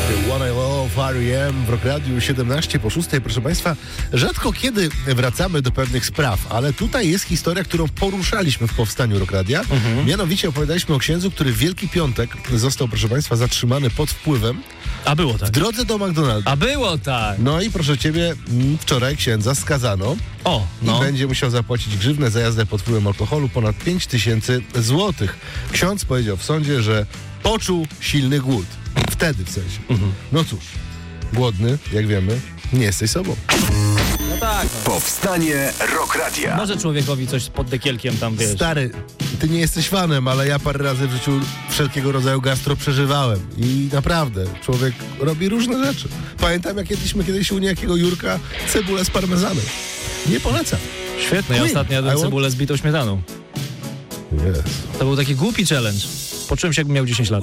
One I Love R.E.M. w Rock Radiu 17 po 6. Proszę Państwa, rzadko kiedy wracamy do pewnych spraw, ale tutaj jest historia, którą poruszaliśmy w powstaniu Rock Radia. Mianowicie opowiadaliśmy o księdzu, który w Wielki Piątek został, proszę Państwa, zatrzymany pod wpływem A było tak. w drodze do McDonalda. A było tak. No i proszę Ciebie, wczoraj księdza skazano O, no. i będzie musiał zapłacić grzywnę za jazdę pod wpływem alkoholu ponad 5000 złotych. Ksiądz powiedział w sądzie, że poczuł silny głód. Wtedy w sensie. No cóż, głodny, jak wiemy, nie jesteś sobą. No tak. No. Powstanie Rock Radia. Może człowiekowi coś pod dekielkiem tam, wiesz. Stary, ty nie jesteś fanem, ale ja parę razy w życiu wszelkiego rodzaju gastro przeżywałem. I naprawdę, człowiek robi różne rzeczy. Pamiętam, jak jedliśmy kiedyś u niejakiego Jurka cebulę z parmezanem. Nie polecam. Świetne, ja ostatnio jadłem cebulę z bitą śmietaną. Yes. To był taki głupi challenge. Poczułem się, jakbym miał 10 lat.